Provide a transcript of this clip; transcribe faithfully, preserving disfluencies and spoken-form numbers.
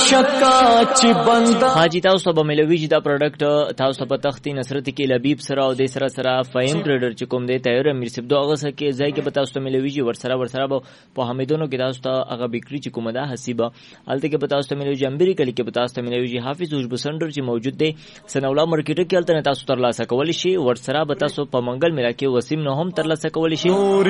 شکا چې بندا حاجی تاسو به ملوي چې دا پروډکټ تاسو په تختی نصرت کې لبیب سره او د سره سره فایم ټریډر چې کوم دی تیار امیر سیب دوغه سکه ځای کې به تاسو ته ملوي چې ور سره ور سره په حمیدونو کې تاسو ته هغه بیکری چې کوم ده حسیبه الته کې به تاسو ته ملوي جنبری کلی کې به تاسو ته ملوي حافظ اوج بسندر چې موجود دی سنولا مارکیټ کې الته تاسو تر لاسه کول شي ور سره به تاسو په منګل میرا کې وسیم نه هم تر لاسه کول شي